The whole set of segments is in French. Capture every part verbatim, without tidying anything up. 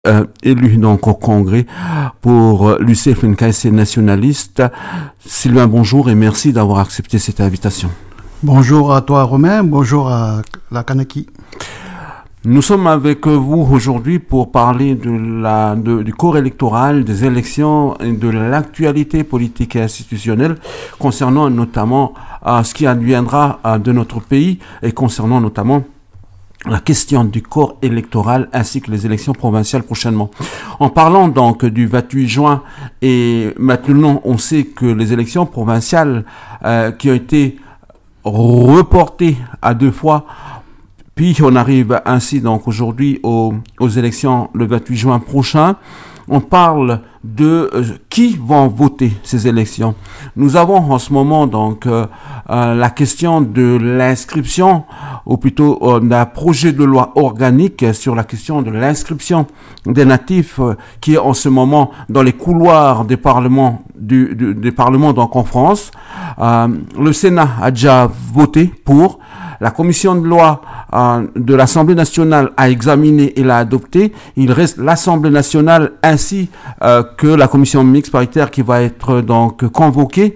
Euh, élu donc au Congrès pour euh, l'U C F N K S nationaliste. Sylvain, bonjour et merci d'avoir accepté cette invitation. Bonjour à toi Romain, bonjour à la Kanaki. Nous sommes avec vous aujourd'hui pour parler de la, de, du corps électoral, des élections et de l'actualité politique et institutionnelle concernant notamment euh, ce qui adviendra euh, de notre pays et concernant notamment la question du corps électoral ainsi que les élections provinciales prochainement. En parlant donc du vingt-huit juin et maintenant on sait que les élections provinciales euh, qui ont été reportées à deux fois, puis on arrive ainsi donc aujourd'hui aux, aux élections le vingt-huit juin prochain. On parle de euh, qui vont voter ces élections. Nous avons en ce moment donc euh, euh, la question de l'inscription, ou plutôt euh, d'un projet de loi organique sur la question de l'inscription des natifs euh, qui est en ce moment dans les couloirs des parlements du, du, des parlements donc en France. Euh, le Sénat a déjà voté pour. La commission de loi euh, de l'Assemblée nationale a examiné et l'a adopté. Il reste l'Assemblée nationale ainsi euh, que la commission mixte paritaire qui va être donc convoquée.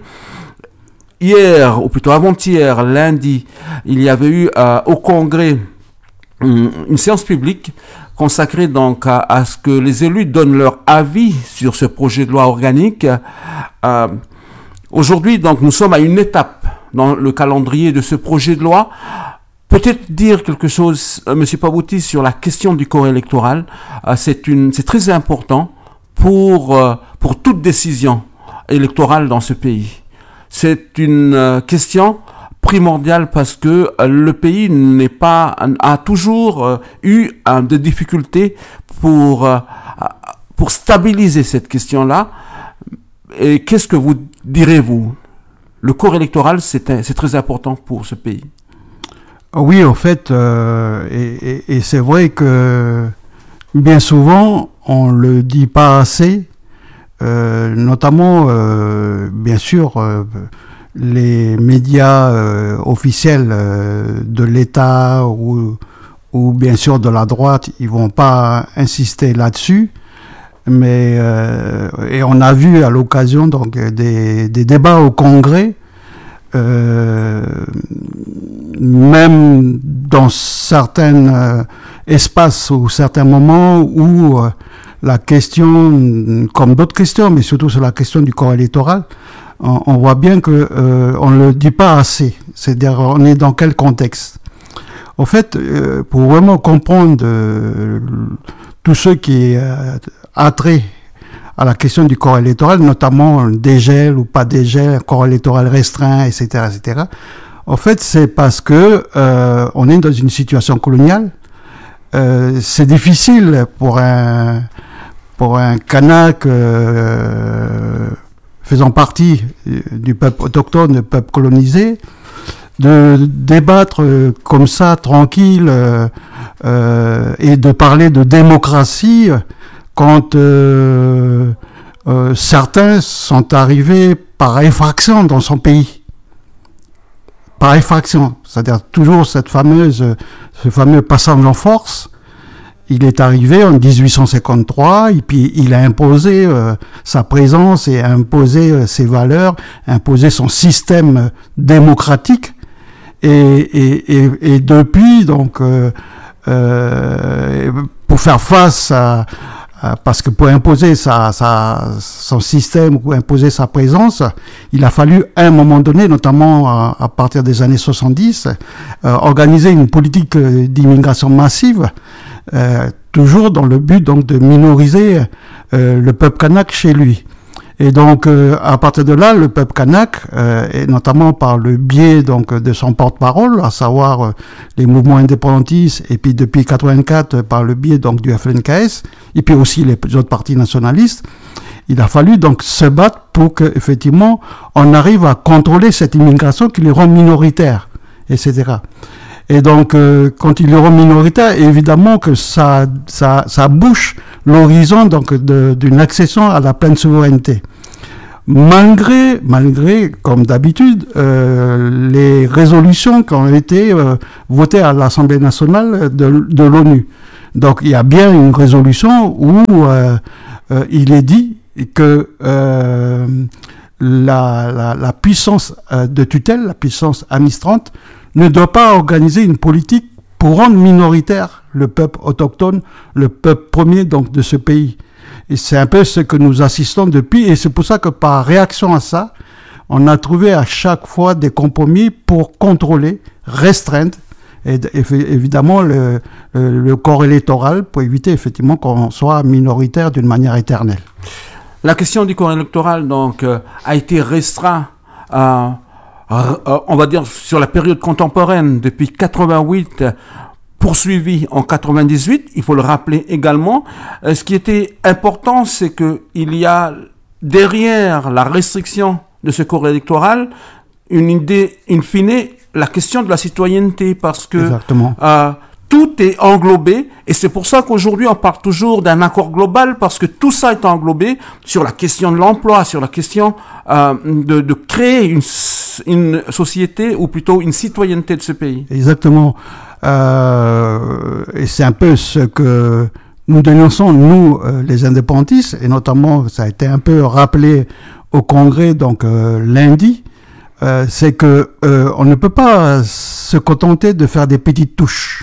Hier, ou plutôt avant-hier, lundi, il y avait eu euh, au Congrès une, une séance publique consacrée donc à, à ce que les élus donnent leur avis sur ce projet de loi organique. Euh, aujourd'hui, donc, nous sommes à une étape dans le calendrier de ce projet de loi. Peut-être dire quelque chose, euh, Monsieur Pabouti, sur la question du corps électoral. Euh, c'est une, c'est très important pour euh, pour toute décision électorale dans ce pays. C'est une euh, question primordiale parce que euh, le pays n'est pas a toujours euh, eu euh, des difficultés pour euh, pour stabiliser cette question-là. Et qu'est-ce que vous direz-vous? Le corps électoral, c'est, c'est très important pour ce pays. Oui, en fait, euh, et, et, et c'est vrai que bien souvent, on ne le dit pas assez, euh, notamment, euh, bien sûr, euh, les médias euh, officiels euh, de l'État ou, ou bien sûr de la droite, ils ne vont pas insister là-dessus. Mais euh, et on a vu à l'occasion donc des, des débats au Congrès, euh, même dans certains euh, espaces ou certains moments où euh, la question, comme d'autres questions, mais surtout sur la question du corps électoral, on, on voit bien que euh, on ne le dit pas assez. C'est-à-dire, on est dans quel contexte? En fait, euh, pour vraiment comprendre euh, tout ce qui est euh, attrait à la question du corps électoral, notamment dégel ou pas dégel, corps électoral restreint, et cetera, et cetera. En fait, c'est parce que euh, on est dans une situation coloniale. Euh, c'est difficile pour un pour un Kanak euh, faisant partie du peuple autochtone, du peuple colonisé, de débattre comme ça, tranquille, euh, euh, et de parler de démocratie quand euh, euh, certains sont arrivés par effraction dans son pays. Par effraction, c'est-à-dire toujours cette fameuse, ce fameux passage en force. Il est arrivé en dix-huit cent cinquante-trois et puis il a imposé euh, sa présence et a imposé euh, ses valeurs, imposé son système démocratique. Et, et, et, et depuis, donc, euh, euh, pour faire face à, à, parce que pour imposer sa, sa, son système, pour imposer sa présence, il a fallu à un moment donné, notamment à, à partir des années soixante-dix, euh, organiser une politique d'immigration massive, euh, toujours dans le but donc de minoriser euh, le peuple kanak chez lui. Et donc, euh, à partir de là, le peuple kanak, euh, et notamment par le biais donc de son porte-parole, à savoir euh, les mouvements indépendantistes, et puis depuis quatre-vingt-quatre par le biais donc du F N K S, et puis aussi les autres partis nationalistes, il a fallu donc se battre pour que effectivement on arrive à contrôler cette immigration qui les rend minoritaires, et cetera. Et donc, euh, quand ils le rend minoritaire, évidemment que ça, ça, ça bouche l'horizon donc de, d'une accession à la pleine souveraineté. Malgré, malgré, comme d'habitude, euh, les résolutions qui ont été euh, votées à l'Assemblée nationale de, de l'ONU. Donc il y a bien une résolution où euh, euh, il est dit que euh, la, la, la puissance de tutelle, la puissance administrante, ne doit pas organiser une politique pour rendre minoritaire le peuple autochtone, le peuple premier donc de ce pays. Et c'est un peu ce que nous assistons depuis, et c'est pour ça que par réaction à ça, on a trouvé à chaque fois des compromis pour contrôler, restreindre, et, et évidemment le, le, le corps électoral pour éviter effectivement qu'on soit minoritaire d'une manière éternelle. La question du corps électoral donc euh, a été restreint à, à, à, on va dire sur la période contemporaine depuis quatre-vingt-huit, poursuivi en quatre-vingt-dix-huit. Il faut le rappeler également. Euh, ce qui était important, c'est que il y a derrière la restriction de ce corps électoral une idée, in fine, la question de la citoyenneté, parce que euh, tout est englobé, et c'est pour ça qu'aujourd'hui on parle toujours d'un accord global, parce que tout ça est englobé sur la question de l'emploi, sur la question euh, de, de créer une, une société, ou plutôt une citoyenneté de ce pays. Exactement. Euh, et c'est un peu ce que nous dénonçons, nous, euh, les indépendantistes, et notamment, ça a été un peu rappelé au Congrès, donc euh, lundi, euh, c'est que euh, on ne peut pas se contenter de faire des petites touches.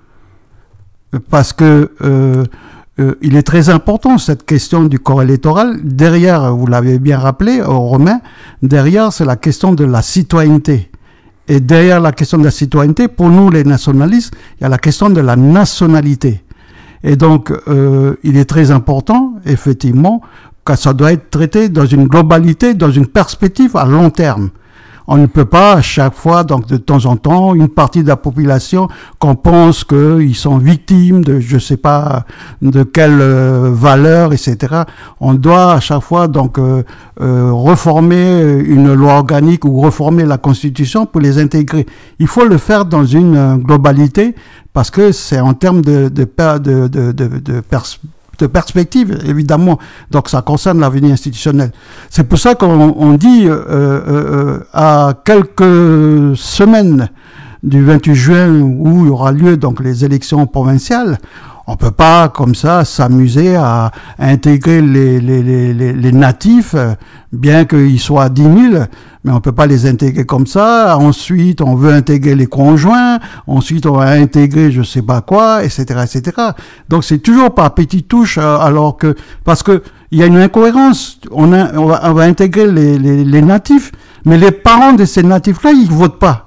Parce que euh, euh, il est très important cette question du corps électoral. Derrière, vous l'avez bien rappelé, aux Romains, derrière c'est la question de la citoyenneté. Et derrière la question de la citoyenneté, pour nous les nationalistes, il y a la question de la nationalité. Et donc, euh, il est très important, effectivement, que ça doit être traité dans une globalité, dans une perspective à long terme. On ne peut pas à chaque fois, donc de temps en temps, une partie de la population qu'on pense qu'ils sont victimes de, je sais pas, de quelle euh, valeur, et cetera. On doit à chaque fois donc euh, euh, reformer une loi organique ou reformer la Constitution pour les intégrer. Il faut le faire dans une euh, globalité parce que c'est en termes de de de de, de, de pers- de perspective, évidemment. Donc, ça concerne l'avenir institutionnel. C'est pour ça qu'on on dit, euh, euh, à quelques semaines du vingt-huit juin, où il y aura lieu donc les élections provinciales, on peut pas, comme ça, s'amuser à, à intégrer les, les, les, les natifs, bien qu'ils soient dix mille, mais on peut pas les intégrer comme ça. Ensuite, on veut intégrer les conjoints. Ensuite, on va intégrer je sais pas quoi, et cetera, et cetera. Donc, c'est toujours par petites touches, alors que, parce que, il y a une incohérence. On, a, on, va, on va intégrer les, les, les natifs, mais les parents de ces natifs-là, ils votent pas.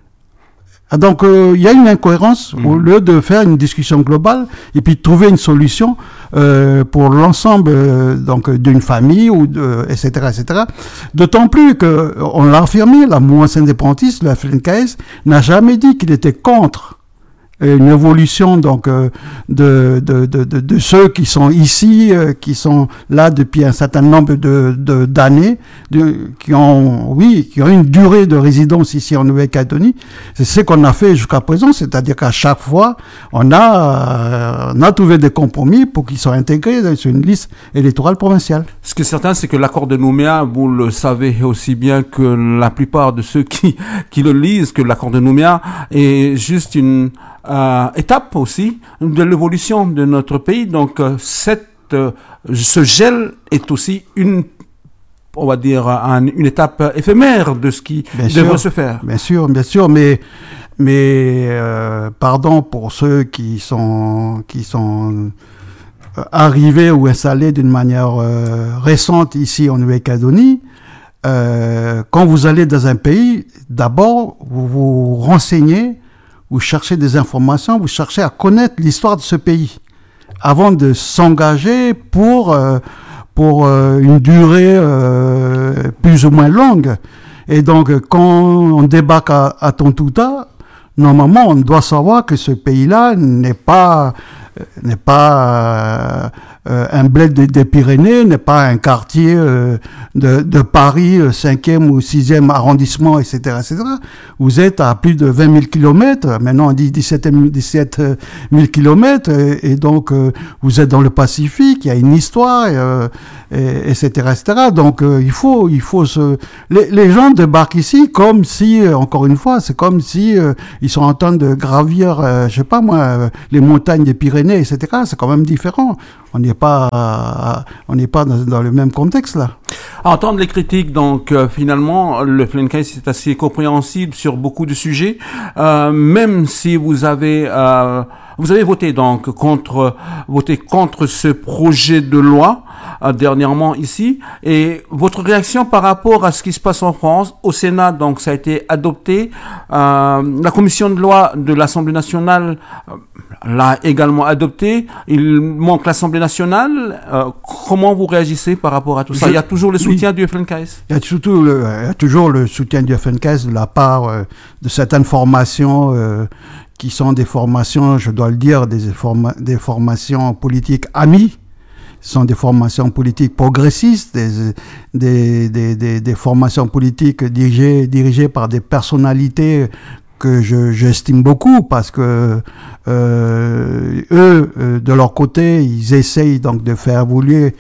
Donc, euh, il y a une incohérence mmh. au lieu de faire une discussion globale et puis de trouver une solution euh, pour l'ensemble euh, donc d'une famille ou de, et cetera, et cetera. D'autant plus que on l'a affirmé, la mouvance indépendantiste, la F N K S, n'a jamais dit qu'il était contre une évolution donc euh, de, de, de, de, de ceux qui sont ici, euh, qui sont là depuis un certain nombre de, de d'années, de, qui ont oui, qui ont une durée de résidence ici en Nouvelle-Calédonie. C'est ce qu'on a fait jusqu'à présent, c'est-à-dire qu'à chaque fois, on a euh, on a trouvé des compromis pour qu'ils soient intégrés sur une liste électorale provinciale. Ce qui est certain, c'est que l'accord de Nouméa, vous le savez aussi bien que la plupart de ceux qui qui le lisent, que l'accord de Nouméa est juste une Euh, étape aussi de l'évolution de notre pays. Donc euh, cette, euh, ce gel est aussi une, on va dire, un, une étape éphémère de ce qui bien devrait sûr, se faire. Bien sûr, bien sûr, mais mais euh, pardon pour ceux qui sont qui sont arrivés ou installés d'une manière euh, récente ici en Nouvelle-Calédonie. Euh, quand vous allez dans un pays, d'abord vous vous renseignez. Vous cherchez des informations, vous cherchez à connaître l'histoire de ce pays avant de s'engager pour euh, pour euh, une durée euh, plus ou moins longue. Et donc, quand on débarque à, à Tontouta, normalement, on doit savoir que ce pays-là n'est pas n'est pas euh, un bled des, des Pyrénées, n'est pas un quartier euh, de, de Paris, cinquième ou sixième arrondissement, et cetera, et cetera. Vous êtes à plus de vingt mille kilomètres, maintenant on dit dix-sept mille kilomètres, et, et donc euh, vous êtes dans le Pacifique, il y a une histoire, euh, et, et cetera, et cetera. Donc euh, il faut, il faut se... Les, les gens débarquent ici comme si, euh, encore une fois, c'est comme si euh, ils sont en train de gravir, euh, je sais pas moi, euh, les montagnes des Pyrénées, et cetera. C'est quand même différent. On n'est pas, euh, on n'est pas dans, dans le même contexte là. À entendre les critiques, donc euh, finalement, le Feldenkrais est assez compréhensible sur beaucoup de sujets, euh, même si vous avez, euh, vous avez voté donc contre, voté contre ce projet de loi euh, dernièrement ici, et votre réaction par rapport à ce qui se passe en France, au Sénat, donc ça a été adopté, euh, la commission de loi de l'Assemblée nationale euh, l'a également adopté, il manque l'Assemblée nationale, euh, comment vous réagissez par rapport à tout ça? Je, il y a toujours le soutien oui, du Feldenkrais? Il y a surtout le, il y a toujours le soutien du Feldenkrais de la part euh, de certaines formations euh, qui sont des formations, je dois le dire, des, forma- des formations politiques amies. Ce sont des formations politiques progressistes, des, des, des, des, des formations politiques dirigées, dirigées par des personnalités que je, j'estime beaucoup, parce que euh, eux, euh, de leur côté, ils essayent donc de faire évoluer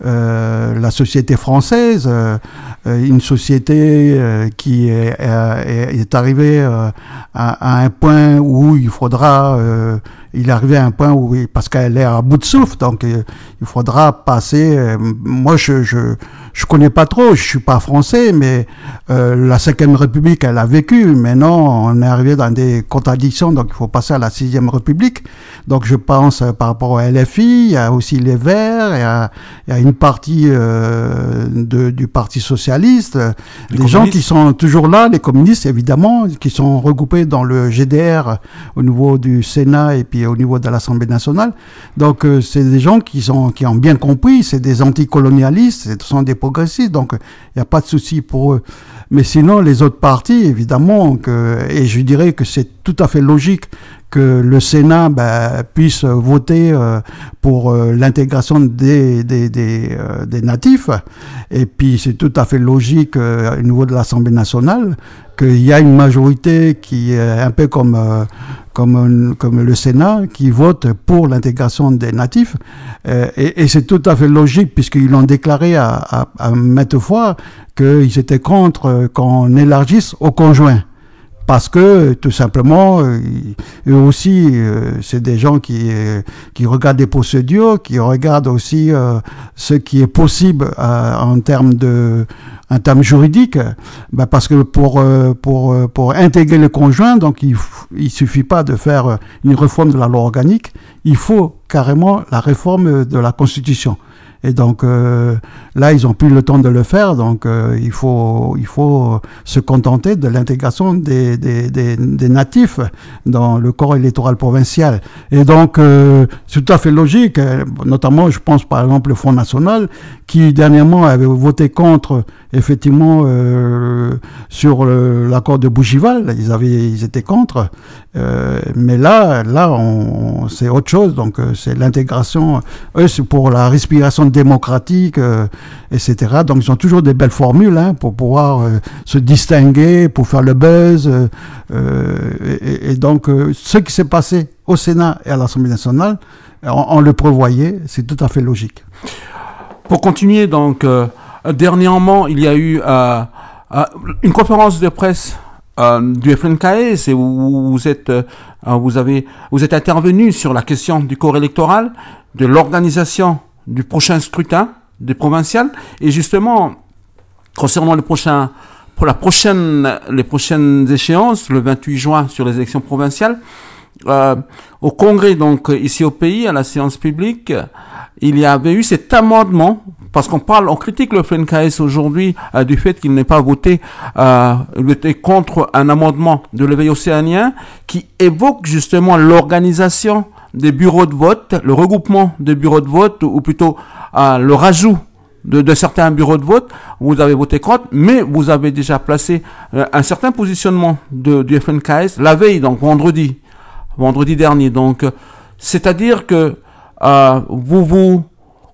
euh, la société française, euh, une société euh, qui est, est, est arrivée euh, à, à un point où il faudra, euh, il est arrivé à un point où, parce qu'elle est à bout de souffle, donc euh, il faudra passer. Euh, moi, je, je je connais pas trop, je suis pas français, mais euh, la cinquième République, elle a vécu. Maintenant, on est arrivé dans des contradictions, donc il faut passer à la sixième République. Donc je pense euh, par rapport au L F I, il y a aussi les Verts, il y a, il y a une partie euh, de, du Parti socialiste, les des gens qui sont toujours là, les communistes évidemment, qui sont regroupés dans le G D R au niveau du Sénat et puis au niveau de l'Assemblée nationale. Donc euh, c'est des gens qui sont qui ont bien compris, c'est des anticolonialistes, ce sont des progressistes, donc il n'y a pas de souci pour eux. Mais sinon, les autres partis, évidemment, que, et je dirais que c'est tout à fait logique que le Sénat ben, puisse voter euh, pour euh, l'intégration des, des, des, euh, des natifs. Et puis c'est tout à fait logique euh, au niveau de l'Assemblée nationale qu'il y a une majorité qui est un peu comme, euh, comme, comme le Sénat, qui vote pour l'intégration des natifs. Euh, et, et c'est tout à fait logique, puisqu'ils l'ont déclaré à, à, à maintes fois qu'ils étaient contre qu'on élargisse aux conjoints. Parce que, tout simplement, euh, eux aussi, euh, c'est des gens qui, euh, qui regardent des procédures, qui regardent aussi euh, ce qui est possible euh, en termes de, en termes juridiques. Ben parce que pour, euh, pour, pour intégrer le conjoint, donc il, il suffit pas de faire une réforme de la loi organique, il faut carrément la réforme de la Constitution. Et donc euh, là, ils ont plus le temps de le faire, donc euh, il faut il faut se contenter de l'intégration des des, des des natifs dans le corps électoral provincial. Et donc euh, c'est tout à fait logique. Notamment, je pense par exemple le Front National qui dernièrement avait voté contre effectivement euh, sur le, l'accord de Bougival. Ils avaient ils étaient contre. Euh, mais là là on, c'est autre chose. Donc c'est l'intégration. Eux, c'est pour la respiration démocratique, euh, et cetera. Donc, ils ont toujours des belles formules hein, pour pouvoir euh, se distinguer, pour faire le buzz. Euh, euh, et, et donc, euh, ce qui s'est passé au Sénat et à l'Assemblée nationale, on, on le prévoyait, c'est tout à fait logique. Pour continuer, donc, euh, dernièrement, il y a eu euh, euh, une conférence de presse euh, du Feldenkrais, et où vous êtes, euh, vous avez, vous êtes intervenu sur la question du corps électoral, de l'organisation du prochain scrutin des provinciales, et justement concernant le prochain pour la prochaine les prochaines échéances le vingt-huit juin sur les élections provinciales euh, au Congrès, donc ici au pays, à la séance publique, il y avait eu cet amendement, parce qu'on parle, on critique le Feldenkrais aujourd'hui euh, du fait qu'il n'ait pas voté euh, voté contre un amendement de l'éveil océanien qui évoque justement l'organisation des bureaux de vote, le regroupement des bureaux de vote, ou plutôt euh, le rajout de, de certains bureaux de vote. Vous avez voté contre, mais vous avez déjà placé euh, un certain positionnement de, du Feldenkrais la veille, donc vendredi, vendredi dernier. Donc, euh, c'est-à-dire que euh, vous vous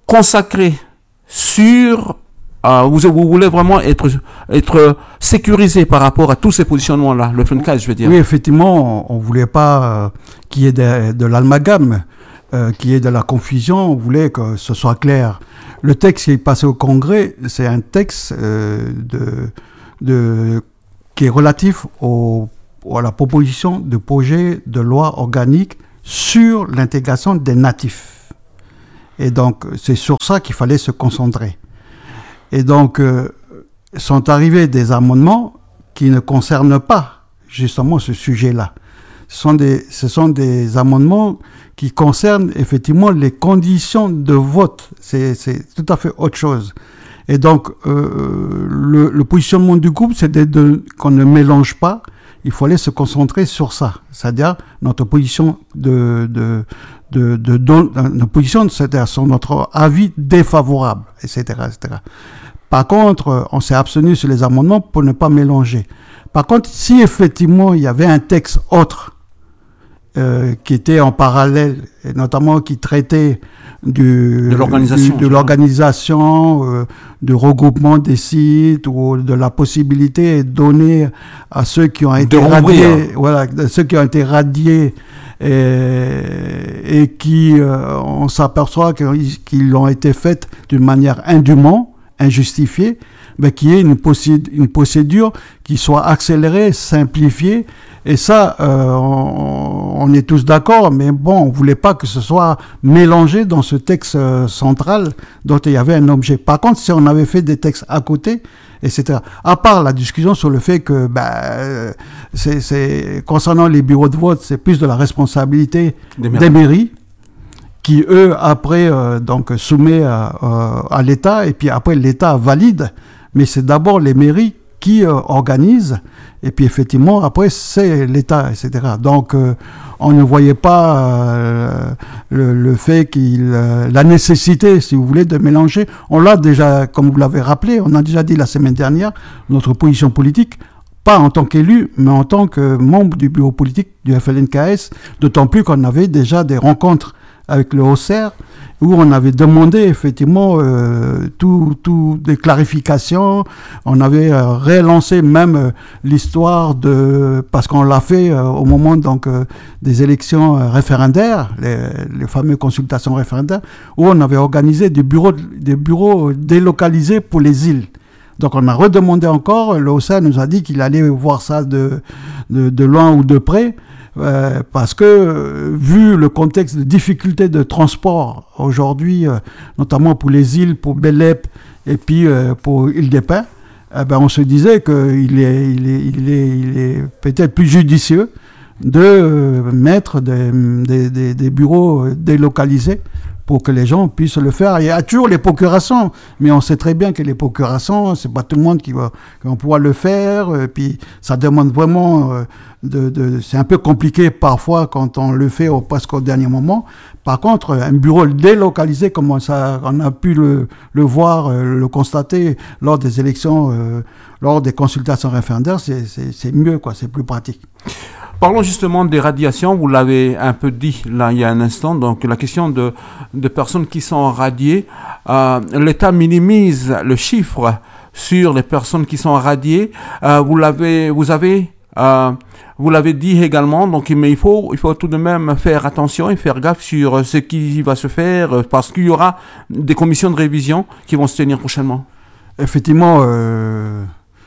consacré sur... Euh, vous, vous voulez vraiment être, être sécurisé par rapport à tous ces positionnements-là, le F N K S, je veux dire. Oui, effectivement, on ne voulait pas euh, qu'il y ait de, de l'amalgame, euh, qu'il y ait de la confusion, on voulait que ce soit clair. Le texte qui est passé au Congrès, c'est un texte euh, de, de, qui est relatif au, à la proposition de projet de loi organique sur l'intégration des natifs. Et donc, c'est sur ça qu'il fallait se concentrer. Et donc, euh, sont arrivés des amendements qui ne concernent pas justement ce sujet-là. Ce sont des, ce sont des amendements qui concernent effectivement les conditions de vote. C'est, c'est tout à fait autre chose. Et donc, euh, le, le positionnement du groupe, c'est de, de, qu'on ne mélange pas. Il fallait se concentrer sur ça. C'est-à-dire notre position de... de de, de, de, de position, c'est-à-dire sur notre avis défavorable, et cetera, et cetera. Par contre, on s'est abstenu sur les amendements pour ne pas mélanger. Par contre, si effectivement il y avait un texte autre euh, qui était en parallèle, et notamment qui traitait du, de l'organisation, du, de, l'organisation euh, du regroupement des sites ou de la possibilité donnée à ceux qui ont été radiés, voilà, ceux qui ont été radiés et, et qui, euh, on s'aperçoit qu'ils, qu'ils ont été faits d'une manière indûment, injustifiée, mais qu'il y ait une, posséd- une procédure qui soit accélérée, simplifiée. Et ça, euh, on, on est tous d'accord, mais bon, on ne voulait pas que ce soit mélangé dans ce texte euh, central dont il y avait un objet. Par contre, si on avait fait des textes à côté, et cetera. À part la discussion sur le fait que, bah, c'est, c'est, concernant les bureaux de vote, c'est plus de la responsabilité des mairies, des mairies qui, eux, après, euh, donc, soumet à, euh, à l'État, et puis après, l'État valide. Mais c'est d'abord les mairies qui euh, organisent, et puis effectivement, après, c'est l'État, et cetera. Donc, euh, on ne voyait pas euh, le, le fait qu'il... Euh, la nécessité, si vous voulez, de mélanger. On l'a déjà, comme vous l'avez rappelé, on a déjà dit la semaine dernière, notre position politique, pas en tant qu'élu, mais en tant que membre du bureau politique du F L N K S, d'autant plus qu'on avait déjà des rencontres avec le Haut-Serre, où on avait demandé effectivement euh, tout, tout des clarifications. On avait euh, relancé même euh, l'histoire de, parce qu'on l'a fait euh, au moment donc euh, des élections euh, référendaires, les, les fameuses consultations référendaires, où on avait organisé des bureaux, des bureaux délocalisés pour les îles. Donc on a redemandé encore. Le Haut-Serre nous a dit qu'il allait voir ça de, de, de loin ou de près. Euh, parce que, euh, vu le contexte de difficulté de transport aujourd'hui, euh, notamment pour les îles, pour Belep et puis euh, pour Île-des-Pins, eh ben, on se disait qu'il est, il est, il est, il est peut-être plus judicieux de euh, mettre des, des, des, des bureaux délocalisés pour que les gens puissent le faire. Il y a toujours les procurations, mais on sait très bien que les procurations, c'est pas tout le monde qui va, qui va pouvoir le faire, et puis ça demande vraiment, euh, de, de, c'est un peu compliqué parfois quand on le fait au, presque au dernier moment. Par contre, un bureau délocalisé, comme on, ça, on a pu le, le voir, euh, le constater lors des élections, euh, lors des consultations référendaires, c'est, c'est, c'est mieux, quoi, c'est plus pratique. Parlons justement des radiations, vous l'avez un peu dit là il y a un instant, donc la question de, de personnes qui sont radiées, euh, l'État minimise le chiffre sur les personnes qui sont radiées, euh, vous l'avez, vous avez, euh, vous l'avez dit également, donc mais il faut, il faut tout de même faire attention et faire gaffe sur ce qui va se faire, parce qu'il y aura des commissions de révision qui vont se tenir prochainement. Effectivement, euh...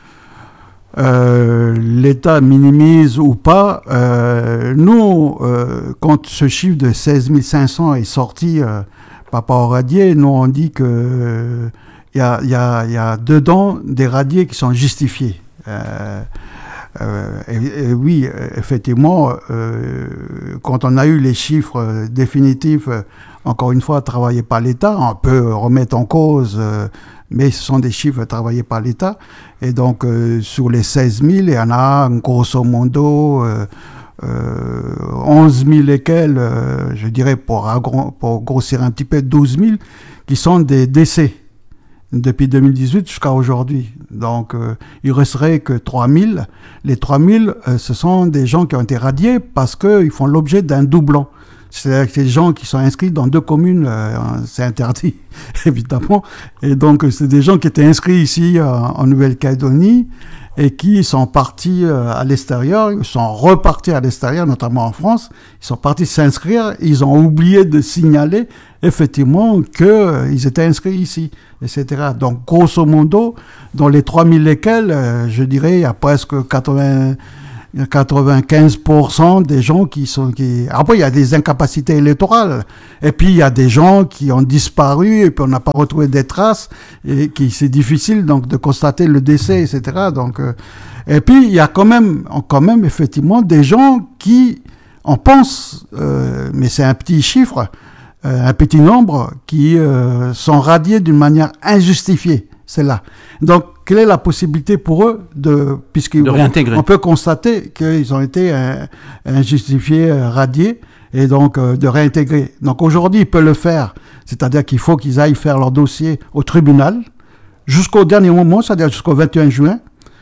Euh, l'État minimise ou pas, euh, nous, euh, quand ce chiffre de seize mille cinq cents est sorti euh, par rapport aux radiés, nous on dit que euh, y a, y a, y a dedans des radiés qui sont justifiés. Euh, euh, et, et oui, effectivement, euh, quand on a eu les chiffres définitifs, encore une fois, travaillés par l'État, on peut remettre en cause... Euh, mais ce sont des chiffres travaillés par l'État. Et donc, euh, sur les seize mille, il y en a grosso modo euh, euh, onze mille et quelques, euh, je dirais pour, agro- pour grossir un petit peu, douze mille, qui sont des décès depuis deux mille dix-huit jusqu'à aujourd'hui. Donc, euh, il resterait que trois mille. Les trois mille, euh, ce sont des gens qui ont été radiés parce qu'ils font l'objet d'un doublon. C'est-à-dire que les gens qui sont inscrits dans deux communes, euh, c'est interdit, évidemment. Et donc, c'est des gens qui étaient inscrits ici euh, en Nouvelle-Calédonie et qui sont partis euh, à l'extérieur, ils sont repartis à l'extérieur, notamment en France. Ils sont partis s'inscrire, ils ont oublié de signaler effectivement qu'ils euh, étaient inscrits ici, et cetera. Donc, grosso modo, dans les trois mille lesquels, euh, je dirais, il y a presque quatre-vingts quatre-vingt-quinze pour cent des gens qui sont qui après il y a des incapacités électorales et puis il y a des gens qui ont disparu et puis on n'a pas retrouvé des traces et qui c'est difficile donc de constater le décès, etc. Donc euh, et puis il y a quand même quand même effectivement des gens qui on pense euh, mais c'est un petit chiffre euh, un petit nombre qui euh, sont radiés d'une manière injustifiée. C'est là. Donc, quelle est la possibilité pour eux de, puisqu'on on peut constater qu'ils ont été euh, injustifiés, euh, radiés, et donc euh, de réintégrer. Donc aujourd'hui, ils peuvent le faire, c'est-à-dire qu'il faut qu'ils aillent faire leur dossier au tribunal jusqu'au dernier moment, c'est-à-dire jusqu'au vingt et un juin.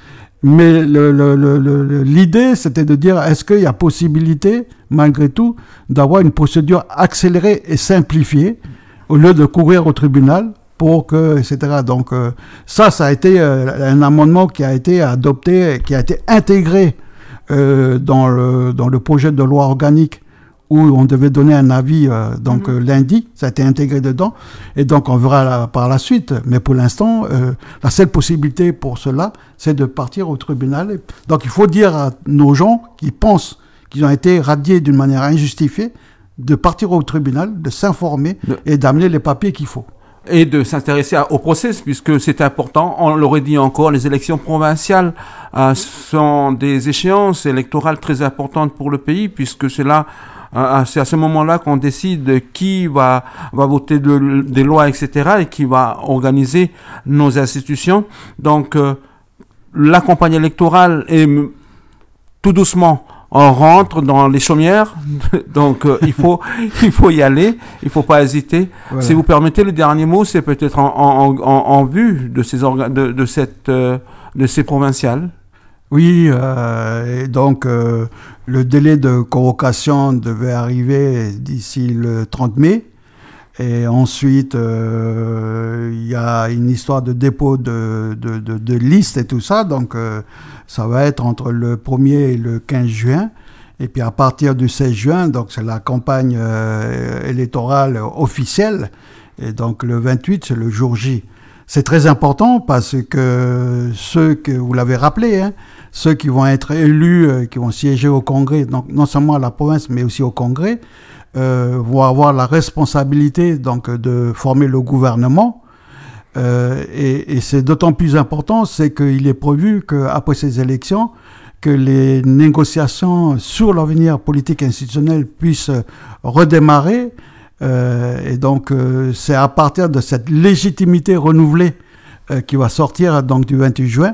Mais le, le, le, le, l'idée, c'était de dire, est-ce qu'il y a possibilité, malgré tout, d'avoir une procédure accélérée et simplifiée au lieu de courir au tribunal pour que, et cetera. Donc euh, ça, ça a été euh, un amendement qui a été adopté, qui a été intégré euh, dans le dans le projet de loi organique où on devait donner un avis euh, donc mm-hmm. euh, lundi. Ça a été intégré dedans et donc on verra la, par la suite. Mais pour l'instant, euh, la seule possibilité pour cela, c'est de partir au tribunal. Donc il faut dire à nos gens qui pensent qu'ils ont été radiés d'une manière injustifiée de partir au tribunal, de s'informer de... et d'amener les papiers qu'il faut. Et de s'intéresser au process, puisque c'est important. On l'aurait dit encore, les élections provinciales euh, sont des échéances électorales très importantes pour le pays, puisque c'est là, euh, c'est à ce moment-là qu'on décide qui va va voter de, des lois, et cetera, et qui va organiser nos institutions. Donc, euh, la campagne électorale est tout doucement. On rentre dans les chaumières, donc euh, il faut il faut y aller, il faut pas hésiter. Voilà. Si vous permettez, le dernier mot, c'est peut-être en, en, en, en vue de ces orga- de, de cette euh, de ces provinciales. Oui, euh, et donc euh, le délai de convocation devait arriver d'ici le trente mai. Et ensuite, euh, il y a une histoire de dépôt de, de, de, de liste et tout ça. Donc, euh, ça va être entre le premier et le quinze juin. Et puis, à partir du seize juin, donc c'est la campagne euh, électorale officielle. Et donc, le vingt-huit, c'est le jour J. C'est très important parce que ceux que, vous l'avez rappelé, hein, ceux qui vont être élus, euh, qui vont siéger au Congrès, donc non seulement à la province, mais aussi au Congrès, Euh, vont avoir la responsabilité donc de former le gouvernement euh, et, et c'est d'autant plus important, c'est qu'il est prévu qu'après ces élections, que les négociations sur l'avenir politique institutionnel puissent redémarrer euh, et donc euh, c'est à partir de cette légitimité renouvelée euh, qui va sortir donc du vingt-huit juin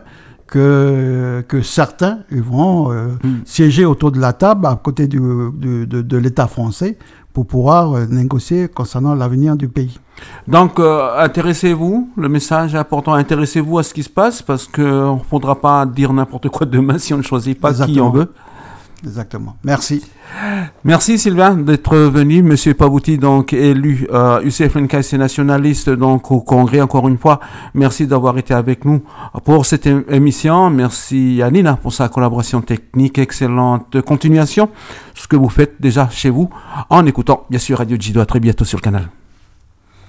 que, que certains ils vont euh, mmh. siéger autour de la table à côté du, du, de, de l'État français pour pouvoir euh, négocier concernant l'avenir du pays. Donc, euh, intéressez-vous, le message est important, intéressez-vous à ce qui se passe parce qu'il ne faudra pas dire n'importe quoi demain si on ne choisit pas Exactement. Qui on veut. Exactement. Merci. Merci Sylvain d'être venu. Monsieur Pabouty, donc élu euh, U C F N K C nationaliste donc au Congrès. Encore une fois, merci d'avoir été avec nous pour cette émission. Merci à Nina pour sa collaboration technique. Excellente continuation. Ce que vous faites déjà chez vous en écoutant bien sûr Radio Jido. À très bientôt sur le canal.